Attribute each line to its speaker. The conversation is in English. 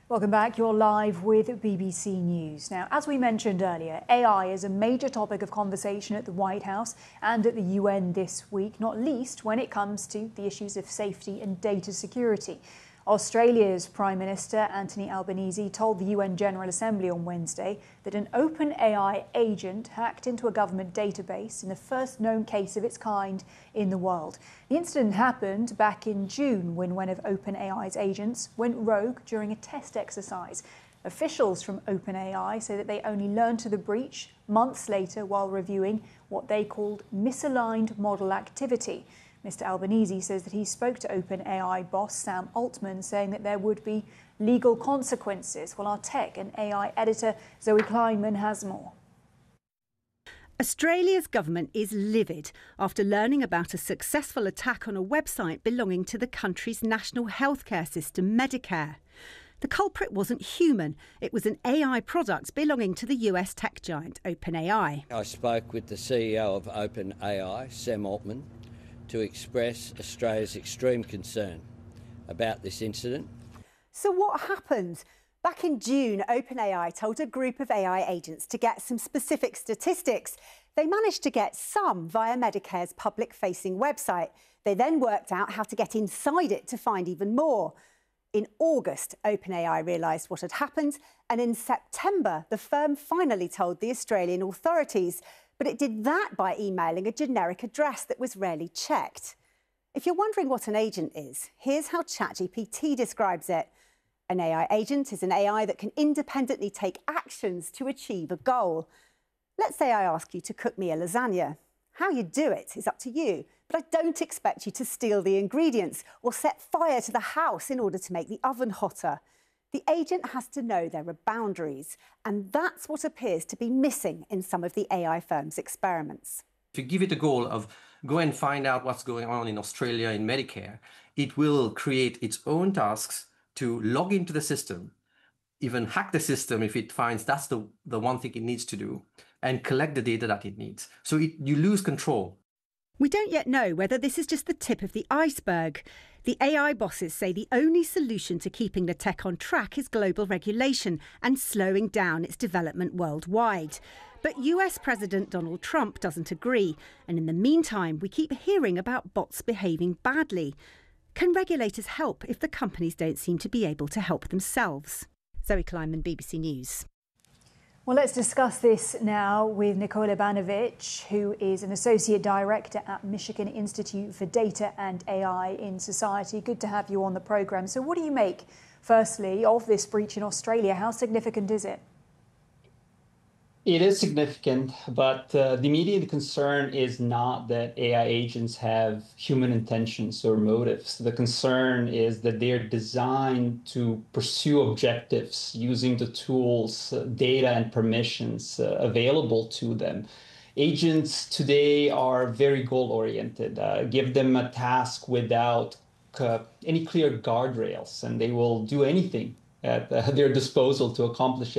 Speaker 1: Welcome back. You're live with BBC News. Now, as we mentioned earlier, AI is a major topic of conversation at the White House and at the UN this week, not least when it comes to the issues of safety and data security. Australia's Prime Minister Anthony Albanese told the UN General Assembly on Wednesday that an OpenAI agent hacked into a government database in the first known case of its kind in the world. The incident happened back in June when one of OpenAI's agents went rogue during a test exercise. Officials from OpenAI say that they only learned of the breach months later while reviewing what they called misaligned model activity. Mr. Albanese says that he spoke to OpenAI boss Sam Altman, saying that there would be legal consequences. Well, our tech and AI editor Zoe Kleinman has more.
Speaker 2: Australia's government is livid after learning about a successful attack on a website belonging to the country's national healthcare system, Medicare. The culprit wasn't human. It was an AI product belonging to the US tech giant OpenAI.
Speaker 3: I spoke with the CEO of OpenAI, Sam Altman, to express Australia's extreme concern about this incident.
Speaker 2: So what happened? Back in June, OpenAI told a group of AI agents to get some specific statistics. They managed to get some via Medicare's public-facing website. They then worked out how to get inside it to find even more. In August, OpenAI realised what had happened, and in September, the firm finally told the Australian authorities. But it did that by emailing a generic address that was rarely checked. If you're wondering what an agent is, here's how ChatGPT describes it. An AI agent is an AI that can independently take actions to achieve a goal. Let's say I ask you to cook me a lasagna. How you do it is up to you, but I don't expect you to steal the ingredients or set fire to the house in order to make the oven hotter. The agent has to know there are boundaries, and that's what appears to be missing in some of the AI firms' experiments.
Speaker 4: If you give it a goal of go and find out what's going on in Australia in Medicare, it will create its own tasks to log into the system, even hack the system if it finds that's the one thing it needs to do, and collect the data that it needs. So you lose control.
Speaker 2: We don't yet know whether this is just the tip of the iceberg. The AI bosses say the only solution to keeping the tech on track is global regulation and slowing down its development worldwide. But US President Donald Trump doesn't agree. And in the meantime, we keep hearing about bots behaving badly. Can regulators help if the companies don't seem to be able to help themselves? Zoe Kleinman, BBC News.
Speaker 1: Well, let's discuss this now with Nikola Banovich, who is an Associate Director at Michigan Institute for Data and AI in Society. Good to have you on the programme. So what do you make, firstly, of this breach in Australia? How significant is it?
Speaker 5: It is significant, but the immediate concern is not that AI agents have human intentions or motives. The concern is that they are designed to pursue objectives using the tools, data, and permissions available to them. Agents today are very goal-oriented. Give them a task without any clear guardrails, and they will do anything at their disposal to accomplish it.